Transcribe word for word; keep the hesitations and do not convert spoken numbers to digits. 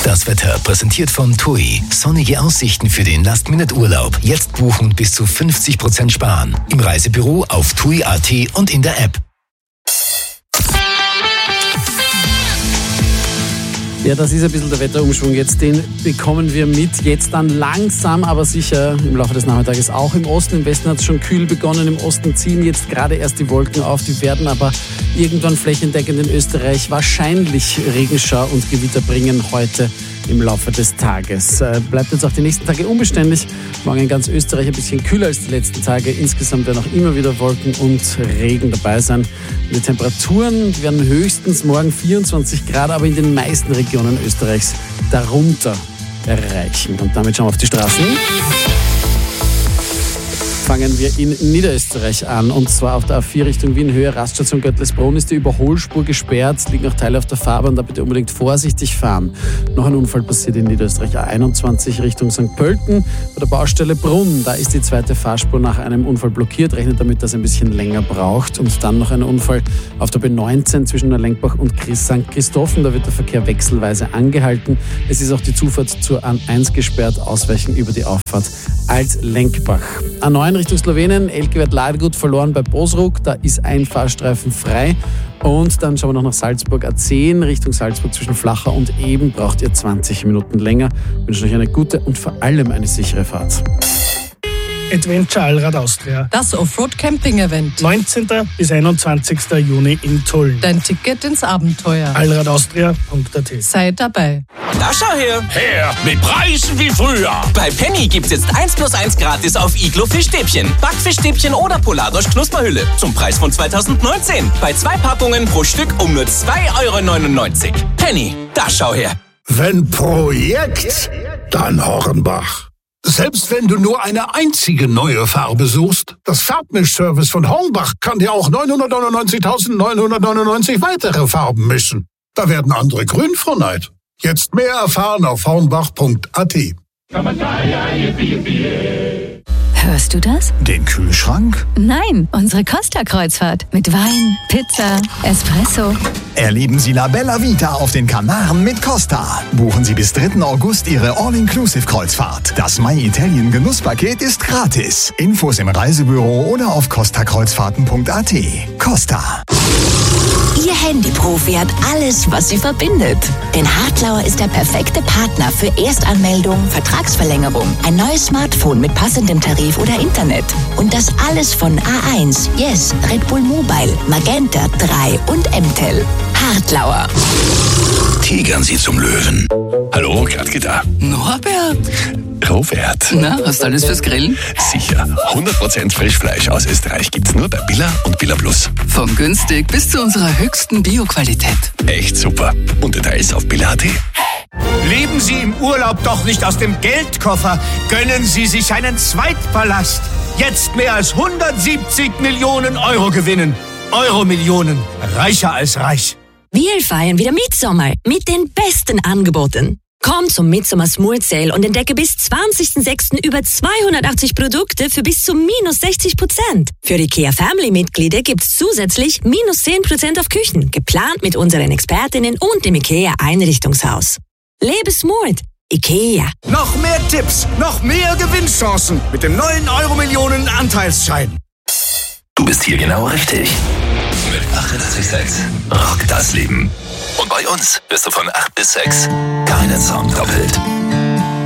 Das Wetter präsentiert von T U I. Sonnige Aussichten für den Last-Minute-Urlaub. Jetzt buchen und bis zu fünfzig Prozent sparen. Im Reisebüro, auf T U I Punkt A T und in der App. Ja, das ist ein bisschen der Wetterumschwung jetzt. Den bekommen wir mit. Jetzt dann langsam, aber sicher im Laufe des Nachmittages auch im Osten. Im Westen hat es schon kühl begonnen. Im Osten ziehen jetzt gerade erst die Wolken auf. Die werden aber irgendwann flächendeckend in Österreich wahrscheinlich Regenschau und Gewitter bringen heute im Laufe des Tages. Bleibt jetzt auch die nächsten Tage unbeständig. Morgen in ganz Österreich ein bisschen kühler als die letzten Tage. Insgesamt werden auch immer wieder Wolken und Regen dabei sein. Die Temperaturen werden höchstens morgen vierundzwanzig Grad, aber in den meisten Regionen Österreichs darunter erreichen. Und damit schauen wir auf die Straßen. Fangen wir in Niederösterreich an, und zwar auf der A vier Richtung Wien, Höhe Raststation Göttlesbrunn ist die Überholspur gesperrt, es liegen noch Teile auf der Fahrbahn, da bitte unbedingt vorsichtig fahren. Noch ein Unfall passiert in Niederösterreich, A einundzwanzig Richtung Sankt Pölten, bei der Baustelle Brunn, da ist die zweite Fahrspur nach einem Unfall blockiert, rechnet damit, dass es ein bisschen länger braucht. Und dann noch ein Unfall auf der B neunzehn zwischen Neulenkbach und Sankt Christophen, da wird der Verkehr wechselweise angehalten. Es ist auch die Zufahrt zur A eins gesperrt, ausweichen über die Auffahrt Alt-Lenkbach. A neun Richtung Slowenien, Elke wird Ladegut verloren bei Bosruck, da ist ein Fahrstreifen frei. Und dann schauen wir noch nach Salzburg, A zehn Richtung Salzburg zwischen Flachau und Eben, braucht ihr zwanzig Minuten länger. Ich wünsche euch eine gute und vor allem eine sichere Fahrt. Adventure Allrad Austria. Das Offroad-Camping-Event. neunzehnten bis einundzwanzigsten Juni in Tulln. Dein Ticket ins Abenteuer. allrad austria punkt a t. Sei dabei. Da schau her. Her, mit Preisen wie früher. Bei Penny gibt's jetzt eins plus eins gratis auf Iglo Fischstäbchen, Backfischstäbchen oder Polardosch Knusperhülle. Zum Preis von zweitausendneunzehn. Bei zwei Packungen pro Stück um nur zwei Euro neunundneunzig. Penny, da schau her. Wenn Projekt, dann Hornbach. Selbst wenn du nur eine einzige neue Farbe suchst, das Farbmischservice von Hornbach kann dir auch neunhundertneunundneunzigtausendneunhundertneunundneunzig weitere Farben mischen. Da werden andere grün vor Neid. Jetzt mehr erfahren auf hornbach punkt a t. Hörst du das? Den Kühlschrank? Nein, unsere Costa-Kreuzfahrt. Mit Wein, Pizza, Espresso. Erleben Sie La Bella Vita auf den Kanaren mit Costa. Buchen Sie bis dritten August Ihre All-Inclusive-Kreuzfahrt. Das My Italien Genusspaket ist gratis. Infos im Reisebüro oder auf costa kreuzfahrten punkt a t. Costa. Ihr Handyprofi hat alles, was sie verbindet. Denn Hartlauer ist der perfekte Partner für Erstanmeldung, Vertragsverlängerung, ein neues Smartphone mit passendem Tarif oder Internet. Und das alles von A eins, Yes, Red Bull Mobile, Magenta drei und M-Tel. Hartlauer. Tigern Sie zum Löwen. Hallo, Gradke da. Norbert. Robert. Na, hast du alles fürs Grillen? Sicher. hundert Prozent Frischfleisch aus Österreich gibt's nur bei Billa und Billa Plus. Von günstig bis zu unserer höchsten Bio-Qualität. Echt super. Und Details auf Billa punkt a t. Leben Sie im Urlaub doch nicht aus dem Geldkoffer. Gönnen Sie sich einen Zweitpalast. Jetzt mehr als hundertsiebzig Millionen Euro gewinnen. Euro-Millionen. Reicher als reich. Wir feiern wieder Mitsommer mit den besten Angeboten. Komm zum Midsommer Smooth Sale und entdecke bis zwanzigsten sechsten über zweihundertachtzig Produkte für bis zu minus sechzig Prozent. Für IKEA Family Mitglieder gibt's zusätzlich minus zehn Prozent auf Küchen, geplant mit unseren Expertinnen und dem IKEA Einrichtungshaus. Lebe smooth. IKEA. Noch mehr Tipps, noch mehr Gewinnchancen mit dem neuen Euro-Millionen Anteilsschein. Du bist hier genau richtig. Mit achtundachtzig Komma sechs Rock das Leben. Und bei uns bist du von acht bis sechs keinen Song doppelt.